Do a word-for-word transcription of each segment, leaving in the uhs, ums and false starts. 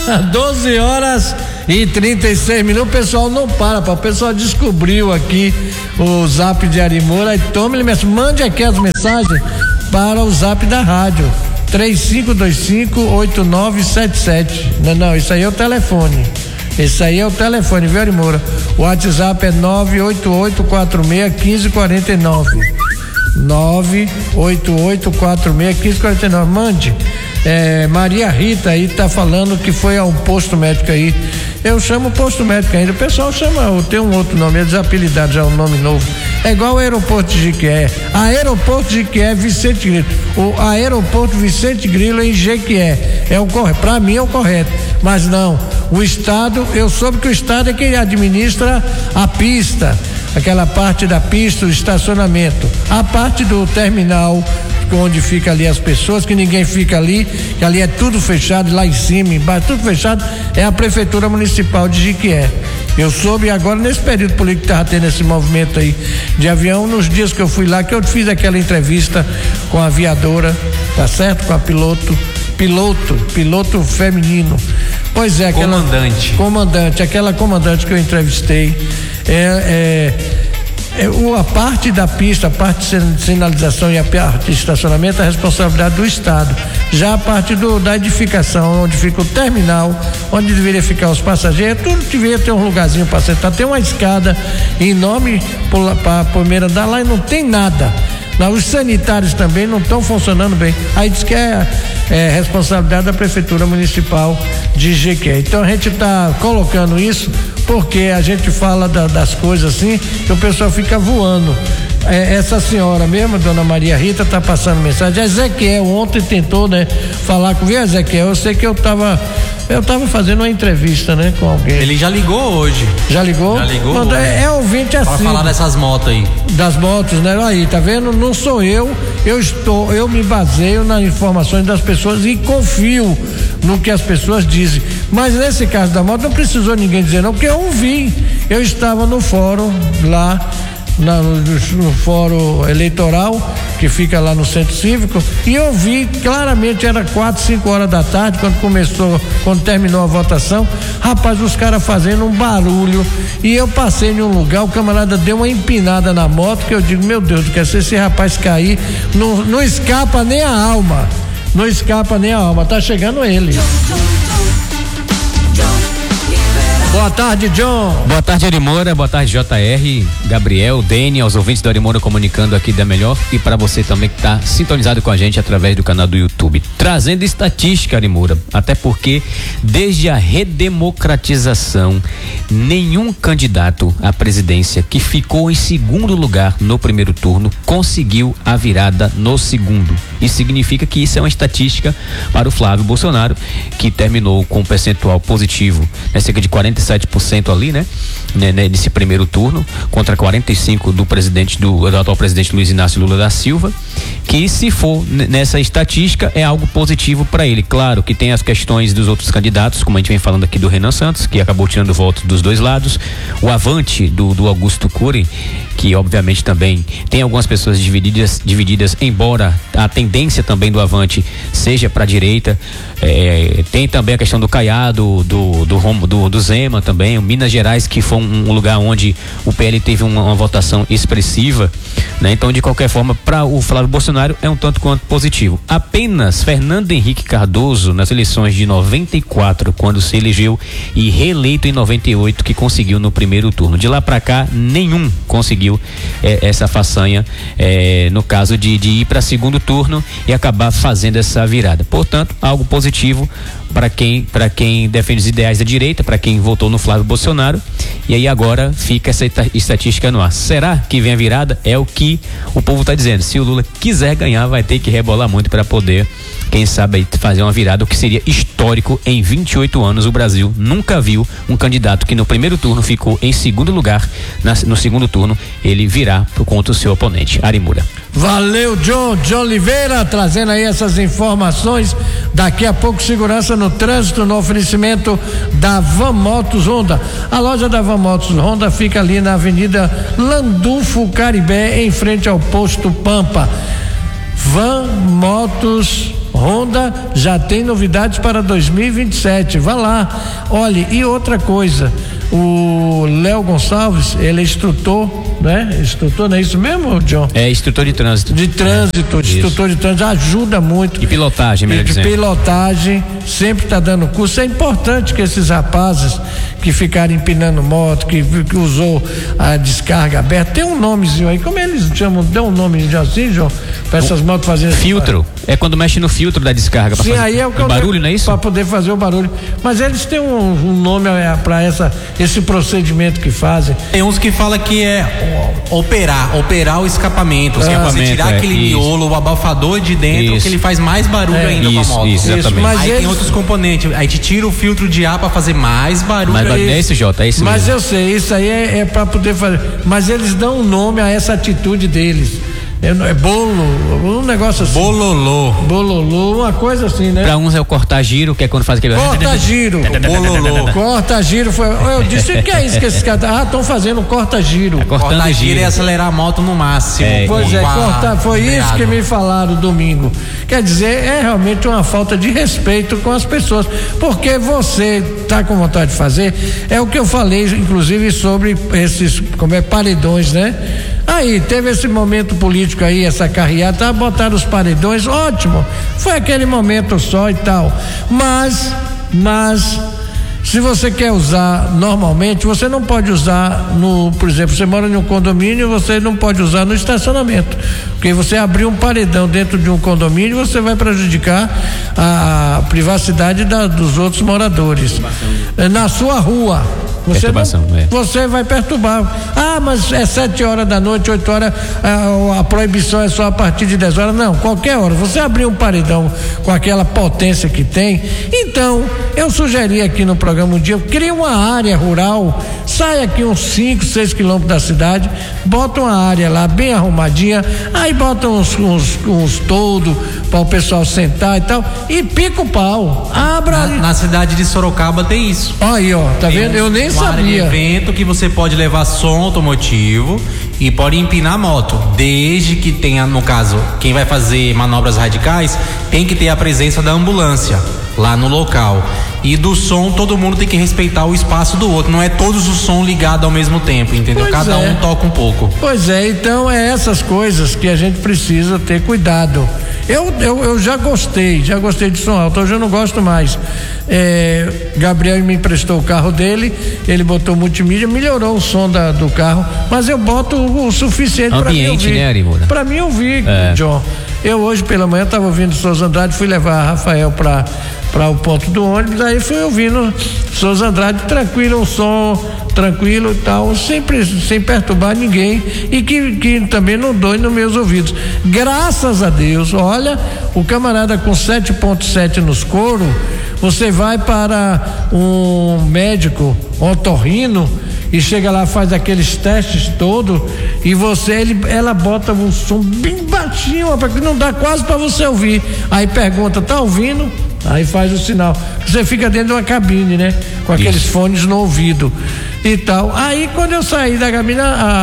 doze horas e trinta e seis minutos. O pessoal não para, pá. O pessoal descobriu aqui o zap de Ari Moura. E tome, mande aqui as mensagens para o zap da rádio. três cinco dois cinco oito nove sete sete. Não, não, isso aí é o telefone. Esse aí é o telefone, viu, Ari Moura? O WhatsApp é nove oito oito quatro seis um cinco quatro nove. nove oito oito quatro seis um cinco quatro nove. Mande. É, Maria Rita aí tá falando que foi a um posto médico aí. Eu chamo posto médico ainda. O pessoal chama, tem um outro nome, é desapelidado já, um nome novo. É igual o aeroporto de Jequié. Aeroporto de Jequié, Vicente Grilo. O aeroporto Vicente Grilo em Jequié. É o correto. Pra mim é o correto. Mas não. O Estado, eu soube que o Estado é quem administra a pista. Aquela parte da pista, o estacionamento. A parte do terminal, onde fica ali as pessoas, que ninguém fica ali, que ali é tudo fechado, lá em cima, embaixo, tudo fechado, é a Prefeitura Municipal de Jequié. Eu soube agora, nesse período político que estava tendo esse movimento aí de avião, nos dias que eu fui lá, que eu fiz aquela entrevista com a aviadora, tá certo? Com a piloto, piloto, piloto feminino. Pois é, aquela. Comandante. Comandante, aquela comandante que eu entrevistei. É. é a parte da pista, a parte de sinalização e a parte de estacionamento é a responsabilidade do Estado. Já a parte do, da edificação, onde fica o terminal, onde deveria ficar os passageiros, tudo deveria ter um lugarzinho para sentar. Tem uma escada enorme para primeiro andar lá e não tem nada. Não, os sanitários também não estão funcionando bem. Aí diz que é, é responsabilidade da Prefeitura Municipal de Jequié. Então a gente está colocando isso porque a gente fala da, das coisas assim que o pessoal fica voando. É, essa senhora mesmo, dona Maria Rita, tá passando mensagem. Ezequiel ontem tentou, né, falar com o Ezequiel. Eu sei que eu tava eu tava fazendo uma entrevista, né, com alguém. Ele já ligou hoje. Já ligou? Já ligou. Não, é, é ouvinte assim. Para falar dessas motos aí. Das motos, né? Aí, tá vendo? Não sou eu. Eu estou, eu me baseio nas informações das pessoas e confio no que as pessoas dizem. Mas nesse caso da moto não precisou ninguém dizer não, porque eu ouvi. Eu estava no fórum lá. Na, no, no fórum eleitoral que fica lá no Centro Cívico, e eu vi claramente, era quatro, cinco horas da tarde, quando começou, quando terminou a votação, rapaz, os caras fazendo um barulho, e eu passei em um lugar, o camarada deu uma empinada na moto, que eu digo, meu Deus, quer se esse rapaz cair, não, não escapa nem a alma, não escapa nem a alma, tá chegando ele. Boa tarde, John. Boa tarde, Ari Moura. Boa tarde, J R, Gabriel, Dene, aos ouvintes do Ari Moura comunicando aqui da Melhor, e para você também que está sintonizado com a gente através do canal do YouTube. Trazendo estatística, Ari Moura, até porque desde a redemocratização, nenhum candidato à presidência que ficou em segundo lugar no primeiro turno conseguiu a virada no segundo. Isso significa que isso é uma estatística para o Flávio Bolsonaro, que terminou com um percentual positivo, né, cerca de quarenta e sete por cento ali, né, né, nesse primeiro turno, contra quarenta e cinco por cento do presidente, do, do atual presidente Luiz Inácio Lula da Silva, que se for nessa estatística é algo positivo para ele. Claro que tem as questões dos outros candidatos, como a gente vem falando aqui do Renan Santos, que acabou tirando votos dos dois lados, o Avante do, do Augusto Cury, que obviamente também tem algumas pessoas divididas, divididas, embora a tendência também do Avante seja para a direita. É, tem também a questão do Caiado, do, do, do, do Zema também, o Minas Gerais, que foi um, um lugar onde o P L teve uma, uma votação expressiva, né? Então, de qualquer forma, para o Flávio Bolsonaro é um tanto quanto positivo. Apenas Fernando Henrique Cardoso, nas eleições de noventa e quatro, quando se elegeu, e reeleito em noventa e oito, que conseguiu no primeiro turno. De lá para cá, nenhum conseguiu é, essa façanha, é, no caso de, de ir para segundo turno e acabar fazendo essa virada. Portanto, algo positivo para quem para quem defende os ideais da direita, para quem votou no Flávio Bolsonaro. E aí agora fica essa estatística no ar. Será que vem a virada? É o que o povo está dizendo. Se o Lula quiser ganhar, vai ter que rebolar muito para poder, quem sabe, fazer uma virada, o que seria histórico. Em vinte e oito anos o Brasil nunca viu um candidato que no primeiro turno ficou em segundo lugar, na, no segundo turno ele virar contra o seu oponente. Ari Moura. Valeu, John, John Oliveira, trazendo aí essas informações. Daqui a pouco, segurança no trânsito, no oferecimento da Van Motos Honda. A loja da Van Motos Honda fica ali na Avenida Landulfo Caribé, em frente ao posto Pampa. Van Motos Honda já tem novidades para dois mil e vinte e sete. Vá lá. Olhe, e outra coisa, o Léo Gonçalves, ele é instrutor, né? Instrutor, não é isso mesmo, John? É instrutor de trânsito. De trânsito, é, instrutor de trânsito, ajuda muito. De pilotagem, melhor de, de dizendo. pilotagem, sempre está dando curso. É importante que esses rapazes que ficaram empinando moto, que, que usou a descarga aberta, tem um nomezinho aí, como eles chamam, dão um nome assim, João, para essas motos fazerem filtro, é quando mexe no filtro da descarga. Sim, fazer aí é o que o barulho, não é isso? Para poder fazer o barulho. Mas eles têm um, um nome para essa esse procedimento que fazem. Tem uns que fala que é operar, operar o escapamento, Ah, você tirar é, aquele isso. miolo, o abafador de dentro, Isso. que ele faz mais barulho É, ainda isso, com a moto. isso, exatamente. Mas aí eles- tem outros componentes, aí te tira o filtro de ar para fazer mais barulho. Mas aí. não é esse, Jota, é isso Mas mesmo. eu sei, isso aí é, é para poder fazer. Mas eles dão um nome a essa atitude deles. É, é bolo, um negócio assim. Bololô. Bololô, uma coisa assim, né? Pra uns é o corta-giro, que é quando faz aquele. Corta-giro. Bololô. Corta-giro foi. Eu disse o que é isso que esses caras. Ah, estão fazendo corta-giro. Cortando Cortar giro giro. e acelerar a moto no máximo. É, Pois é, Com a- cortar, foi isso embreado. que me falaram domingo. Quer dizer, é realmente uma falta de respeito com as pessoas, porque você tá com vontade de fazer, é o que eu falei, inclusive, sobre esses, como é, paredões, né? Aí, teve esse momento político aí, essa carreata, tá, botaram os paredões, ótimo, foi aquele momento só e tal, mas, mas, se você quer usar normalmente, você não pode usar no, por exemplo, você mora em um condomínio, você não pode usar no estacionamento, porque você abriu um paredão dentro de um condomínio, você vai prejudicar a privacidade da, dos outros moradores. Na sua rua. Você, Perturbação, não, é. você vai perturbar. Ah, mas é sete horas da noite, oito horas, a, a proibição é só a partir de dez horas. Não, qualquer hora. Você abrir um paredão com aquela potência que tem. Então, eu sugeri aqui no programa um dia, cria uma área rural, sai aqui uns cinco, seis quilômetros da cidade, bota uma área lá bem arrumadinha, aí bota uns, uns, uns toldos para o pessoal sentar e tal, e pica o pau. Abra. Na, na cidade de Sorocaba tem isso. Aí, ó, tá Tem vendo? um- Eu nem uma área de sabia. evento que você pode levar som automotivo e pode empinar a moto, desde que tenha, no caso, quem vai fazer manobras radicais tem que ter a presença da ambulância lá no local. E do som, todo mundo tem que respeitar o espaço do outro. Não é todos os sons ligados ao mesmo tempo, entendeu? Pois Cada é. um toca um pouco. Pois é, então é essas coisas que a gente precisa ter cuidado. Eu, eu, eu já gostei, já gostei de som alto, hoje eu não gosto mais. É, Gabriel me emprestou o carro dele, ele botou multimídia, melhorou o som da, do carro, mas eu boto o, o suficiente para mim Ambiente, ouvir. né, Arimura? Para mim ouvir, É. John. Eu hoje pela manhã estava ouvindo Souza Andrade, fui levar a Rafael para para o ponto do ônibus, aí fui ouvindo Souza Andrade, tranquilo, um som tranquilo e tal, sempre sem perturbar ninguém e que, que também não dói nos meus ouvidos. Graças a Deus, olha, o camarada com sete ponto sete nos coros, você vai para um médico otorrino e chega lá, faz aqueles testes todos e você, ele, ela bota um som bem baixinho, para que não dá quase para você ouvir. Aí pergunta, tá ouvindo? Aí faz o sinal. Você fica dentro de uma cabine, né? Com aqueles Isso. fones no ouvido e tal. Aí quando eu saí da cabine, a,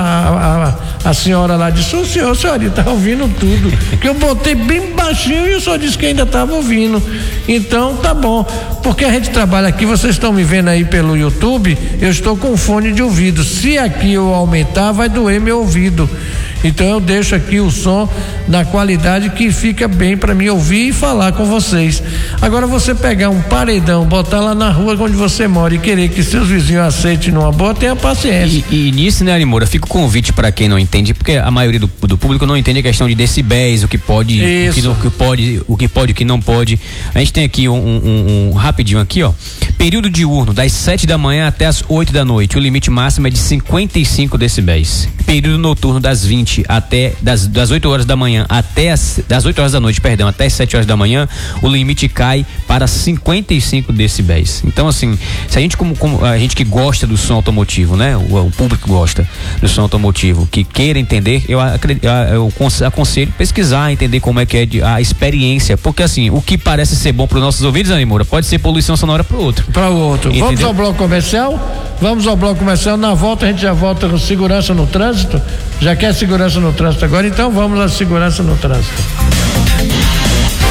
a, a, a senhora lá disse, o senhor, senhorita, tá ouvindo tudo. Que eu botei bem baixinho e o senhor disse que ainda estava ouvindo. Então tá bom. Porque a gente trabalha aqui, vocês estão me vendo aí pelo YouTube, eu estou com fone de ouvido. Se aqui eu aumentar, vai doer meu ouvido. Então eu deixo aqui o som na qualidade que fica bem para mim ouvir e falar com vocês. Agora você pegar um paredão, botar lá na rua onde você mora e querer que seus vizinhos aceitem numa boa, tenha paciência. E, e nisso, né, Arimura, fica o convite para quem não entende, porque a maioria do, do público não entende a questão de decibéis, o que pode, o que, Isso. não- o que pode, o que pode, o que não pode. A gente tem aqui um, um- um rapidinho aqui, ó. Período diurno das sete da manhã até as oito da noite. O limite máximo é de cinquenta e cinco decibéis. Período noturno das vinte até das, das oito horas da manhã até as das oito horas da noite, perdão, até as sete horas da manhã, o limite cai para cinquenta e cinco decibéis. Então, assim, se a gente como, como a gente que gosta do som automotivo, né? O, o público gosta do som automotivo, que queira entender, eu, acred- eu, eu conse- aconselho pesquisar, entender como é que é de- a experiência, porque assim, o que parece ser bom para os nossos ouvidos, Arimura, pode ser poluição sonora para o outro. Para o outro. Vamos Entendeu? ao bloco comercial? Vamos ao bloco comercial. Na volta a gente já volta com segurança no trânsito. Já quer segurança no trânsito agora? Então vamos à segurança no trânsito.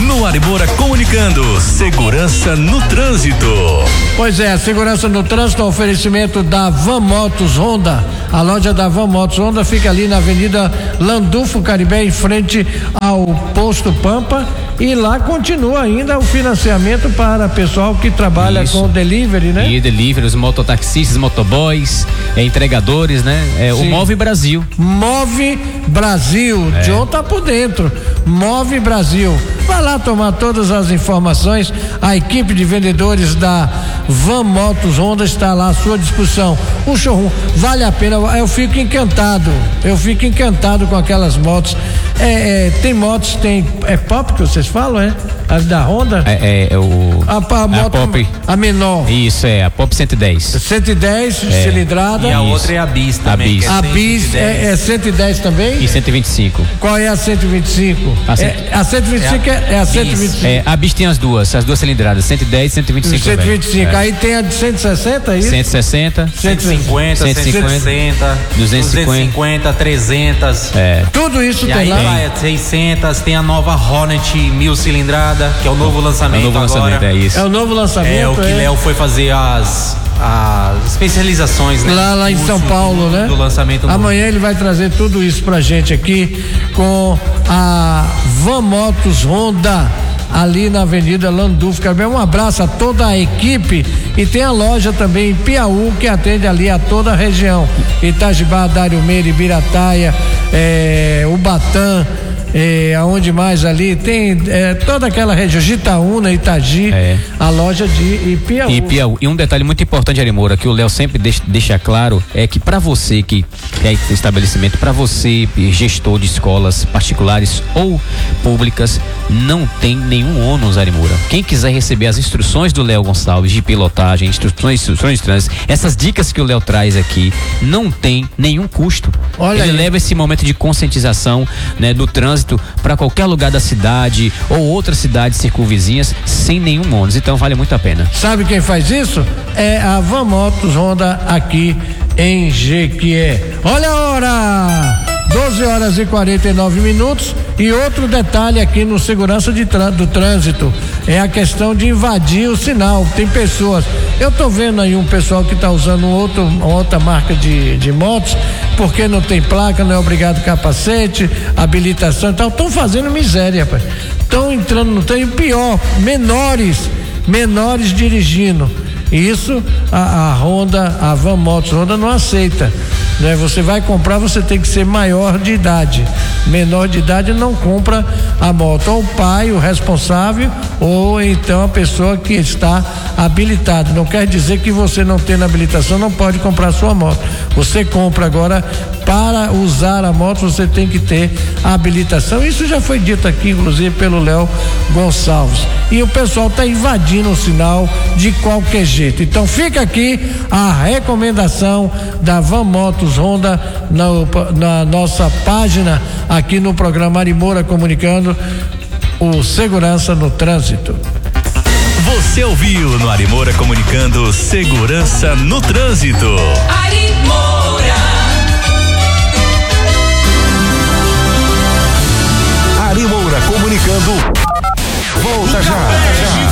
No Ari Moura comunicando, segurança no trânsito. Pois é, segurança no trânsito, oferecimento da Van Motos Honda. A loja da Van Motos Honda fica ali na Avenida Landulfo Caribé, em frente ao Posto Pampa, e lá continua ainda o financiamento para pessoal que trabalha Isso. com delivery, né? E delivery, os mototaxistas, motoboys, é, entregadores, né? É, o Move Brasil. Move Brasil, É. John tá por dentro. Move Brasil. Vai lá tomar todas as informações. A equipe de vendedores da Van Motos Honda está lá à sua disposição. O showroom vale a pena. Eu fico encantado. Eu fico encantado com aquelas motos. É, é, tem motos, tem. É pop que vocês falam, é? As da Honda? É, é, é o. A, a moto, a Pop. a menor. Isso, é, a Pop cento e dez. cento e dez É. cilindrada. E a Isso. outra é a Bis também. A Bis. que é A Bis cento e dez. é, é cento e dez também? E cento e vinte e cinco. Qual é a cento e vinte e cinco? A cento- É, a cento e vinte e cinco é, É a é a cento e vinte e cinco. É, a Bis tem as duas, as duas cilindradas, cento e dez e cento e vinte e cinco. cento e vinte e cinco. velho. Aí tem a de cento e sessenta, é isso? cento e sessenta. cento e cinquenta, cento e sessenta, duzentos e cinquenta, trezentas. É. Tudo isso E tem aí lá. vai a seiscentas, tem a nova Hornet mil cilindrada, que é o novo lançamento É o novo agora. lançamento, é isso. É o novo lançamento. É o que Léo foi fazer as, as especializações, né? Lá, lá em Curso São Paulo, do, né? Do lançamento novo. Amanhã ele vai trazer tudo isso pra gente aqui com a Van Motos Honda, ali na Avenida Landulfo Caribé. Um abraço a toda a equipe, e tem a loja também em Piauí, que atende ali a toda a região. Itajibá, Dário Meire, Ibirataia, é, Ubatã, é, aonde mais ali tem é, toda aquela região, Gitaúna, Itagi, É. a loja de Piauí. E, Piauí. E um detalhe muito importante, Ari Moura, que o Léo sempre deixa, deixa claro, é que para você que é estabelecimento, para você gestor de escolas particulares ou públicas, não tem nenhum ônus, Ari Moura. Quem quiser receber as instruções do Léo Gonçalves de pilotagem, instruções, instruções de trânsito, essas dicas que o Léo traz aqui, não tem nenhum custo. Olha Ele aí. leva esse momento de conscientização, né, do trânsito para qualquer lugar da cidade ou outras cidades circunvizinhas sem nenhum ônus. Então vale muito a pena. Sabe quem faz isso? É a Van Motos Honda aqui em Jequié. Olha a hora! doze horas e quarenta e nove minutos. E outro detalhe aqui no segurança de trâ- do trânsito é a questão de invadir o sinal. Tem pessoas, eu tô vendo aí um pessoal que tá usando um outro, uma outra marca de, de motos, porque não tem placa, não é obrigado capacete, habilitação e tal. Estão fazendo miséria, rapaz. Estão entrando no trem, pior, menores, menores dirigindo. Isso a, a Honda, a Van Motos Honda não aceita, né? Você vai comprar, você tem que ser maior de idade. Menor de idade não compra a moto, ou o pai, o responsável, ou então a pessoa que está habilitada. Não quer dizer que você não tendo habilitação não pode comprar sua moto. Você compra agora, para usar a moto você tem que ter a habilitação. Isso já foi dito aqui, inclusive, pelo Léo Gonçalves. E o pessoal está invadindo o sinal de qualquer jeito. Então fica aqui a recomendação da Van Motos Honda na, na nossa página aqui no programa Ari Moura Comunicando, o Segurança no Trânsito. Você ouviu no Ari Moura comunicando segurança no trânsito. Ari Moura. Ari Moura comunicando. Volta já.